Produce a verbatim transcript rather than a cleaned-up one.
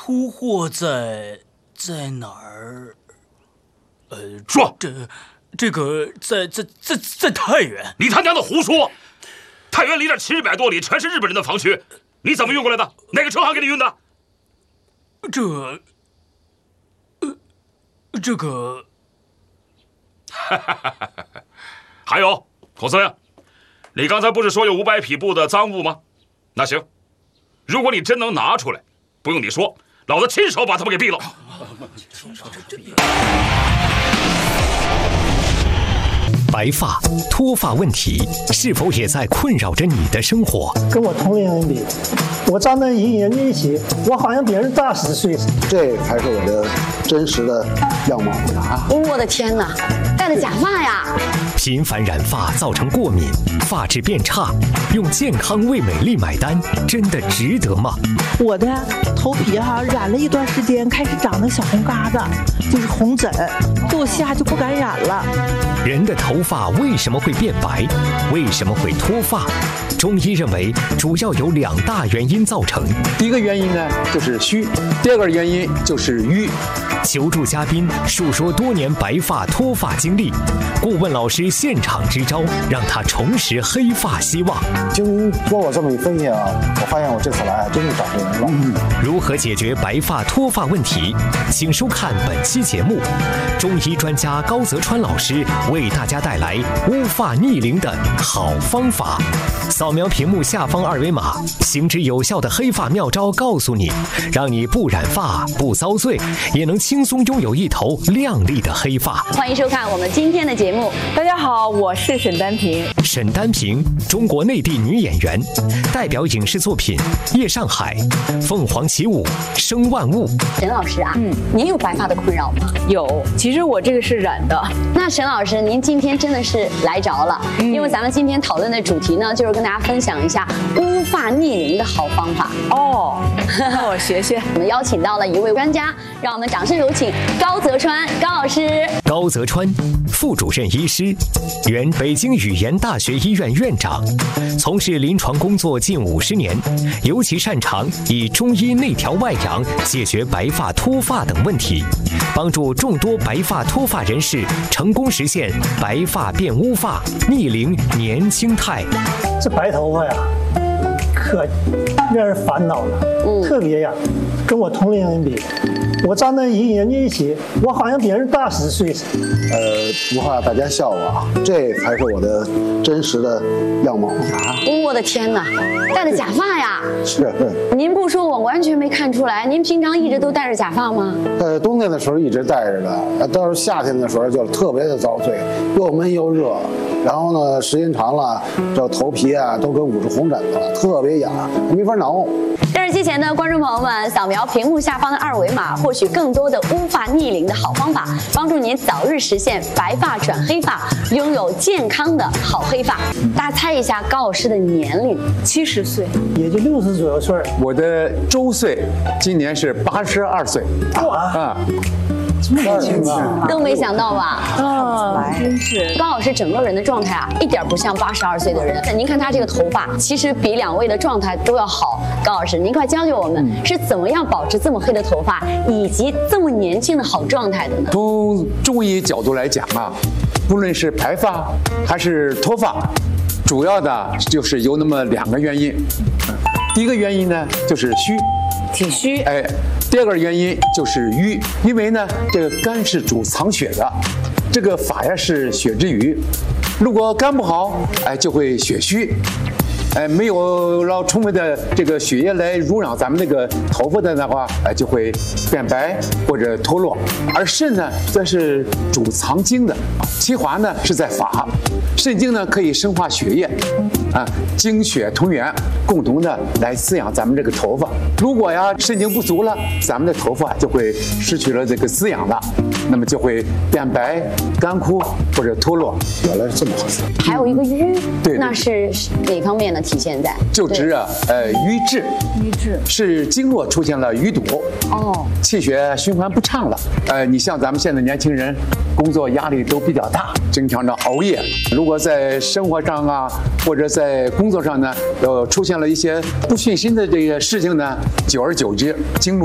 出货在在哪儿？呃， 说这这个在在在在太原。 你他娘的胡说！太原离这七百多里全是日本人的防区，你怎么运过来的？哪个车行给你运的？ 这，呃，这个， 还有孔司令，你刚才不是说有五百匹布的赃物吗？那行，如果你真能拿出来，不用你说，老子亲手把他们给毙了。 白发、脱发问题是否也在困扰着你的生活？ 跟我同龄人比，我站在一人一起，我好像别人大十岁似的。 这才是我的真实的样貌啊！ 我的天哪，戴的假发呀！ 频繁染发造成过敏，发质变差，用健康为美丽买单，真的值得吗？ 我的头皮哈、啊、染了一段时间，开始长那小红疙瘩，就是红疹，我现在就不敢染了。 人的头发为什么会变白？为什么会脱发？中医认为主要有两大原因造成。 第一个原因呢就是虚，第二个原因就是瘀。 求助嘉宾述说多年白发脱发经历，顾问老师现场支招，让他重拾黑发希望。 经过我这么一分析啊，我发现我这次来真是长对人了。嗯、 如何解决白发脱发问题？请收看本期节目，中医专家高泽川老师为大家带来乌发逆龄的好方法。扫描屏幕下方二维码，行之有效的黑发妙招告诉你，让你不染发不遭罪，也能轻松拥有一头亮丽的黑发。 欢迎收看我们今天的节目。 大家好，我是沈丹萍。 沈丹萍，中国内地女演员，代表影视作品《夜上海》《凤凰起舞》《生万物》。 沈老师啊，嗯，您有白发的困扰吗？ 有，其实我这个是染的。 那沈老师，您今天真的是来着了，嗯、因为咱们今天讨论的主题呢，就是跟大家分享一下乌发逆龄的好方法。 哦，那我学学。 我们邀请到了一位专家，让我们掌声有请高泽川高老师。 高泽川，副主任医师，原北京语言大学医院院长，从事临床工作近五十年，尤其擅长以中医内调外养解决白发脱发等问题，帮助众多白发脱发人士成功实现白发变乌发、逆龄年轻态。 这白头发呀，可让人烦恼了，嗯、特别呀，跟我同龄人比，我站在一人一起，我好像别人大十岁似的。 呃，不怕大家笑我，这才是我的真实的样貌啊！ 我的天哪，戴的假发呀！ 是。 您不说我完全没看出来，您平常一直都戴着假发吗？ 呃，冬天的时候一直戴着的，到是夏天的时候就特别的遭罪，又闷又热。然后呢，时间长了，这头皮啊都跟捂出红疹子了，特别痒，没法挠。 电视机前的观众朋友们，扫描屏幕下方的二维码，获取更多的乌发逆龄的好方法，帮助您早日实现白发转黑发，拥有健康的好黑发。大家猜一下高老师的年龄？ 七十岁， 也就六十左右岁。 我的周岁今年是八十二岁。 哇啊！这么年轻啊！ 都没想到吧？ 啊，真是高老师整个人的状态啊，一点不像八十二岁的人。您看他这个头发，其实比两位的状态都要好。高老师，您快教教我们是怎么样保持这么黑的头发，以及这么年轻的好状态的呢？ 从中医角度来讲啊，不论是白发还是脱发，主要的就是有那么两个原因。第一个原因呢，就是虚。 体虚， 哎，第二个原因就是瘀，因为呢，这个肝是主藏血的，这个发呀是血之余，如果肝不好，哎，就会血虚，哎，没有让充分的这个血液来濡养咱们那个头发的的话，哎，就会变白或者脱落。而肾呢，则是主藏精的，其华呢是在发，肾精呢可以生化血液，啊，精血同源，共同的来滋养咱们这个头发。如果呀肾精不足了，咱们的头发就会失去了这个滋养了，那么就会变白、干枯或者脱落。 原来是这么回事。 还有一个瘀， 对， 那是哪方面呢？体现在就指啊，呃，瘀滞， 瘀滞是经络出现了淤堵， 哦， 气血循环不畅了。呃，你像咱们现在年轻人，工作压力都比较大，经常的熬夜。如果在生活上啊，或者在工作上呢，呃，出现了一些不顺心的这个事情呢，久而久之，经络